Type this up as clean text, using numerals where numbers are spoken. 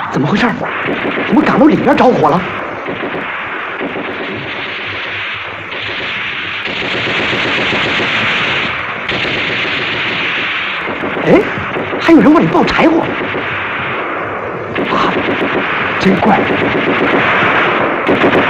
怎么回事？怎么赶到里边着火了？哎，还有人往里抱柴火，真怪！